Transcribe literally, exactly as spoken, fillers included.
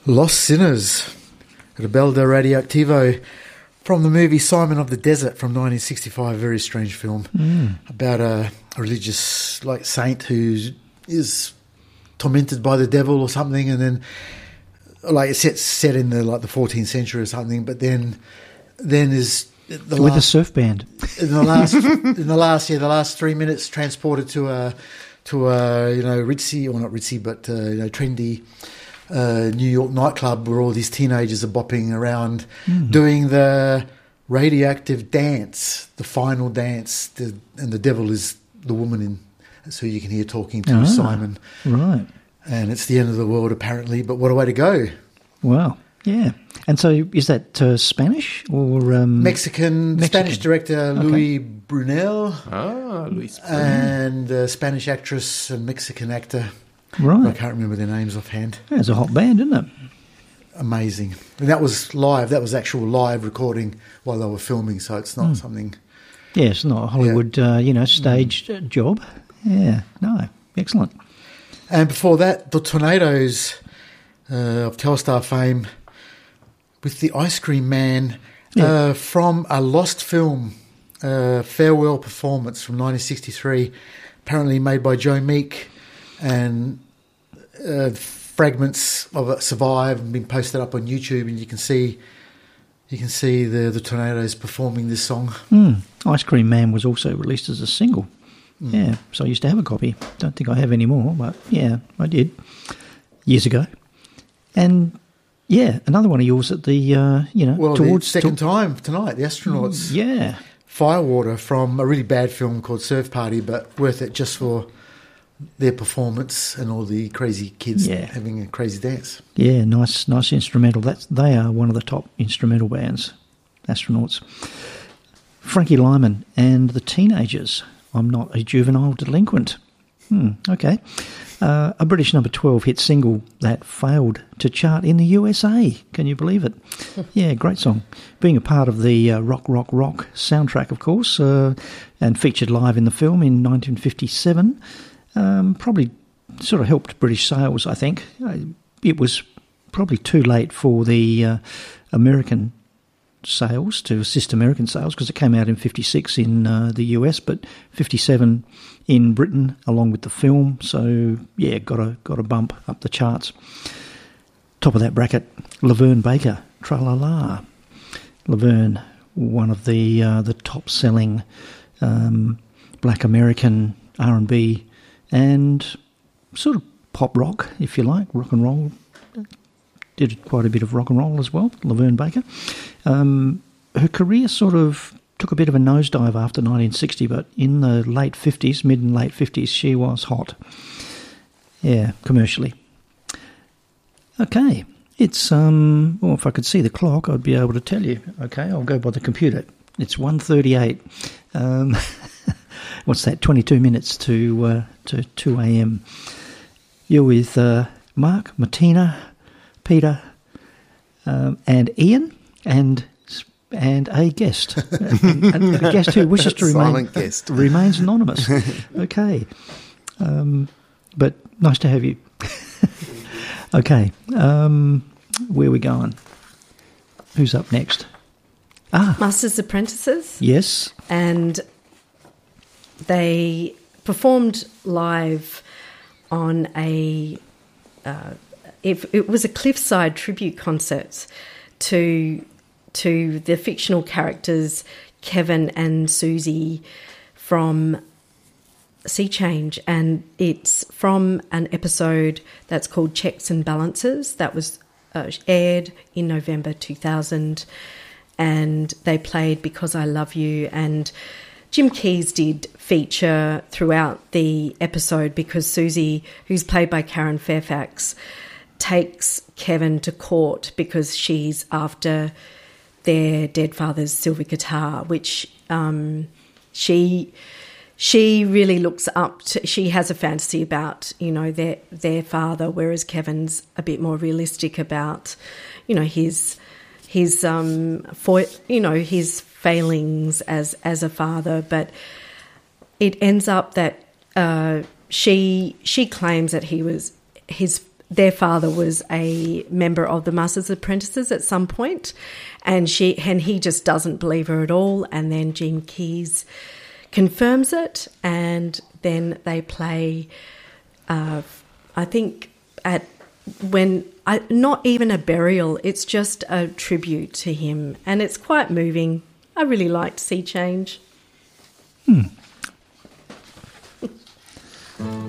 Lost Sinners, Rebelde Radioactivo, from the movie Simon of the Desert from nineteen sixty-five, a very strange film mm. about a, a religious like saint who is tormented by the devil or something, and then like it's set, set in the like the fourteenth century or something, but then then is the with last, a surf band in the last in the last yeah the last three minutes transported to a to a you know ritzy or not ritzy but uh, you know trendy uh, New York nightclub where all these teenagers are bopping around mm. doing the radioactive dance, the final dance, the, and the devil is the woman in. That's who you can hear talking to ah, Simon. Right. And it's the end of the world apparently, but what a way to go. Wow. Yeah. And so is that uh, Spanish or um, Mexican, Mexican? Spanish director Okay. Luis Brunel. Ah, Luis Brunel. And uh, Spanish actress and Mexican actor. Right. I can't remember their names offhand. Yeah, it's a hot band, isn't it? Amazing. And that was live. That was actual live recording while they were filming, so it's not Mm. something... Yeah, it's not a Hollywood, yeah. uh, you know, staged mm. job. Yeah, no, excellent. And before that, the Tornadoes uh, of Telstar fame with the Ice Cream Man Yeah. uh, from a lost film, uh, Farewell Performance from nineteen sixty-three, apparently made by Joe Meek, and uh, fragments of it survive and been posted up on YouTube, and you can see you can see the the Tornadoes performing this song. Mm. Ice Cream Man was also released as a single. Mm. Yeah, so I used to have a copy. Don't think I have any more, but yeah, I did years ago. And yeah, another one of yours at the uh, you know Well, towards the second to- time tonight, the astronauts. Yeah, Firewater from a really bad film called Surf Party, but worth it just for their performance and all the crazy kids Yeah. having a crazy dance. yeah, nice, nice instrumental. That's they are one of the top instrumental bands, Astronauts. Frankie Lyman and the Teenagers. I'm not a juvenile delinquent. Hmm, okay. Uh, a British number twelve hit single that failed to chart in the U S A. Can you believe it? Yeah, great song. Being a part of the uh, Rock, Rock, Rock soundtrack, of course, uh, and featured live in the film in nineteen fifty-seven, um, probably sort of helped British sales, I think. Uh, It was probably too late for the uh, American sales, to assist American sales, because it came out in fifty-six in uh, the U S, but fifty-seven in Britain along with the film. So yeah, got a got a bump up the charts. Top of that bracket, Laverne Baker, Tra La La. Laverne, one of the uh, the top selling um, Black American R and B and sort of pop rock, if you like, rock and roll. Did quite a bit of rock and roll as well, Laverne Baker. Um, her career sort of took a bit of a nosedive after nineteen sixty, but in the late fifties, mid and late fifties, she was hot. Yeah, commercially. Okay, it's, um, well, if I could see the clock, I'd be able to tell you. Okay, I'll go by the computer. It's one thirty-eight. Um, what's that, twenty-two minutes to, uh, to two a.m. You're with uh, Mark, Martina, Peter, um, and Ian, and and a guest, a, a guest who wishes to remain Silent guest. remains anonymous. Okay, um, but nice to have you. Okay, um, where are we going? Who's up next? Ah, Masters Apprentices. yes. And they performed live on a uh, it, it was a Cliffside tribute concert to to the fictional characters Kevin and Susie from Sea Change, and it's from an episode that's called Checks and Balances that was uh, aired in November two thousand, and they played Because I Love You, and Jim Keyes did feature throughout the episode because Susie, who's played by Karen Fairfax, takes Kevin to court because she's after their dead father's silver guitar, which um, she she really looks up to. She has a fantasy about, you know, their their father, whereas Kevin's a bit more realistic about, you know, his his um for you know his failings as as a father. But it ends up that uh, she she claims that he was his their father was a member of the Masters Apprentices at some point, and she and he just doesn't believe her at all. And then Gene Keys confirms it, and then they play. Uh, I think at when I, not even a burial, it's just a tribute to him, and it's quite moving. I really liked Sea Change. Hmm.